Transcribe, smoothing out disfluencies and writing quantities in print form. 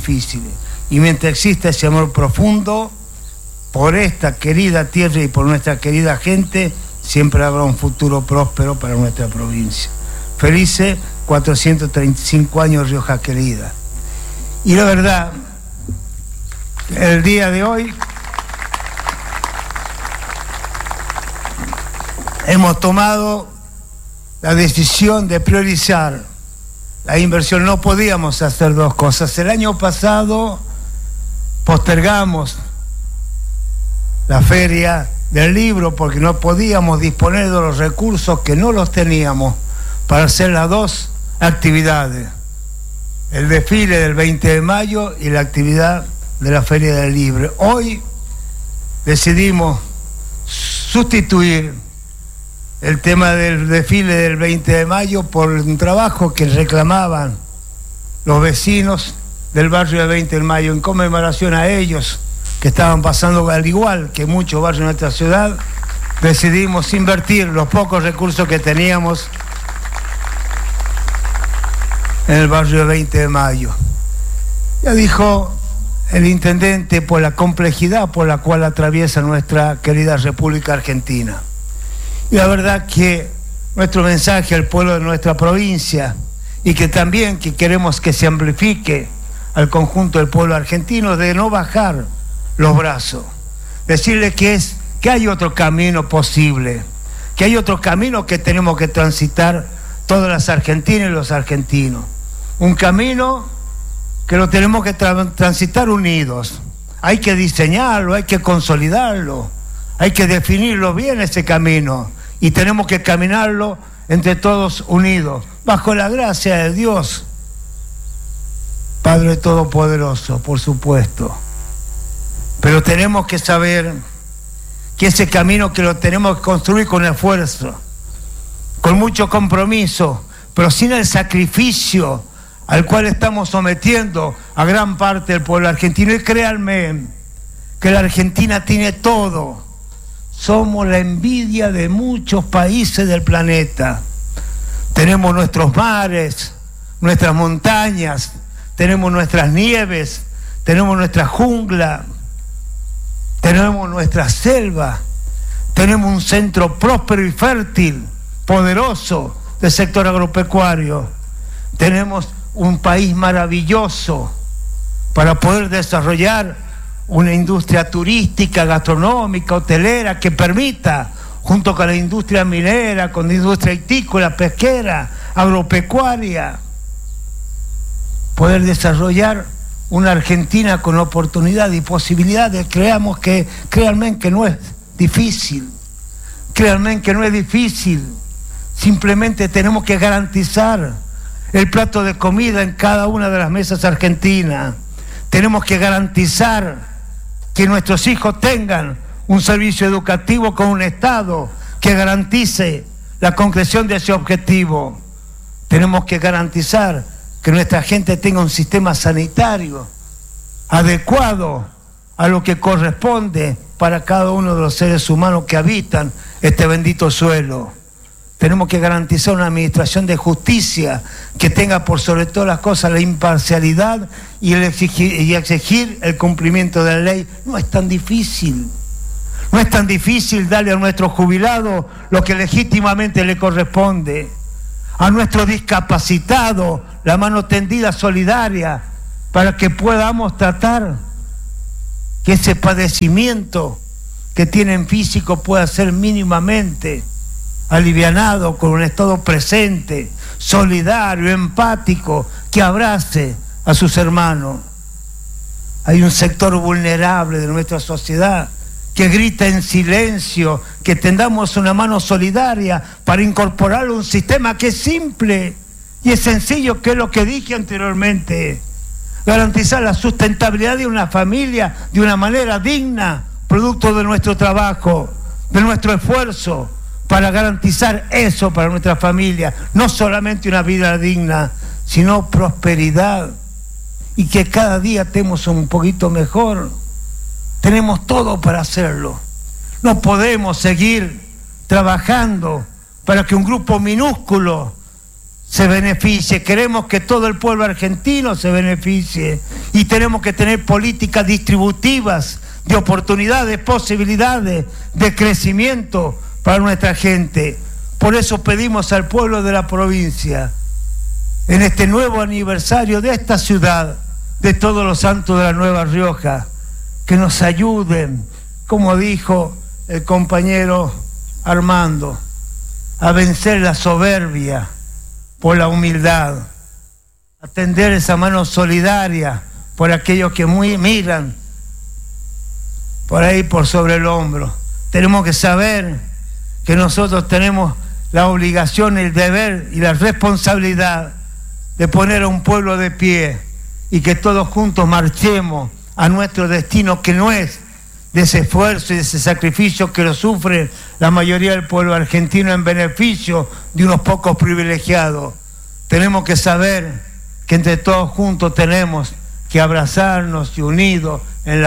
difíciles. Y mientras exista ese amor profundo por esta querida tierra y por nuestra querida gente, siempre habrá un futuro próspero para nuestra provincia. Felices 435 años Rioja querida. Y la verdad, el día de hoy hemos tomado la decisión de priorizar la inversión. No podíamos hacer dos cosas. El año pasado postergamos la feria del libro porque no podíamos disponer de los recursos, que no los teníamos para hacer las dos actividades: el desfile del 20 de mayo y la actividad de la feria del libro. Hoy decidimos sustituir el tema del desfile del 20 de mayo por un trabajo que reclamaban los vecinos del barrio de 20 de mayo, en conmemoración a ellos, que estaban pasando al igual que muchos barrios de nuestra ciudad. Decidimos invertir los pocos recursos que teníamos en el barrio de 20 de mayo. Ya dijo el intendente, por la complejidad por la cual atraviesa nuestra querida República Argentina. Y la verdad que nuestro mensaje al pueblo de nuestra provincia, y que también que queremos que se amplifique al conjunto del pueblo argentino, de no bajar los brazos, decirle que hay otro camino posible, que hay otro camino que tenemos que transitar todas las argentinas y los argentinos, un camino que lo tenemos que transitar unidos. Hay que diseñarlo, hay que consolidarlo, hay que definirlo bien ese camino, y tenemos que caminarlo entre todos unidos, bajo la gracia de Dios, Padre Todopoderoso, por supuesto. Pero tenemos que saber que ese camino que lo tenemos que construir con esfuerzo, con mucho compromiso, pero sin el sacrificio al cual estamos sometiendo a gran parte del pueblo argentino. Y créanme que la Argentina tiene todo. Somos la envidia de muchos países del planeta. Tenemos nuestros mares, nuestras montañas, tenemos nuestras nieves, tenemos nuestra jungla, tenemos nuestra selva, tenemos un centro próspero y fértil, poderoso del sector agropecuario. Tenemos un país maravilloso para poder desarrollar una industria turística, gastronómica, hotelera, que permita, junto con la industria minera, con la industria hícola, pesquera, agropecuaria, poder desarrollar una Argentina con oportunidad y posibilidades. Créanme que no es difícil. Créanme que no es difícil. Simplemente tenemos que garantizar el plato de comida en cada una de las mesas argentinas. Tenemos que garantizar que nuestros hijos tengan un servicio educativo con un Estado que garantice la concreción de ese objetivo. Tenemos que garantizar que nuestra gente tenga un sistema sanitario adecuado a lo que corresponde para cada uno de los seres humanos que habitan este bendito suelo. Tenemos que garantizar una administración de justicia que tenga por sobre todas las cosas la imparcialidad y exigir el cumplimiento de la ley. No es tan difícil. No es tan difícil darle a nuestro jubilado lo que legítimamente le corresponde. A nuestro discapacitado la mano tendida solidaria para que podamos tratar que ese padecimiento que tienen físico pueda ser mínimamente alivianado, con un Estado presente, solidario, empático, que abrace a sus hermanos. Hay un sector vulnerable de nuestra sociedad que grita en silencio, que tendamos una mano solidaria para incorporarlo a un sistema que es simple y es sencillo, que es lo que dije anteriormente: garantizar la sustentabilidad de una familia de una manera digna, producto de nuestro trabajo, de nuestro esfuerzo, para garantizar eso para nuestra familia, no solamente una vida digna, sino prosperidad, y que cada día estemos un poquito mejor. Tenemos todo para hacerlo. No podemos seguir trabajando para que un grupo minúsculo se beneficie, queremos que todo el pueblo argentino se beneficie y tenemos que tener políticas distributivas de oportunidades, posibilidades de crecimiento para nuestra gente. Por eso pedimos al pueblo de la provincia, en este nuevo aniversario de esta ciudad, de Todos los Santos de la Nueva Rioja, que nos ayuden, como dijo el compañero Armando, a vencer la soberbia por la humildad, a tender esa mano solidaria por aquellos que miran por ahí por sobre el hombro. Tenemos que saber que nosotros tenemos la obligación, el deber y la responsabilidad de poner a un pueblo de pie y que todos juntos marchemos a nuestro destino, que no es de ese esfuerzo y de ese sacrificio que lo sufre la mayoría del pueblo argentino en beneficio de unos pocos privilegiados. Tenemos que saber que entre todos juntos tenemos que abrazarnos y unidos en la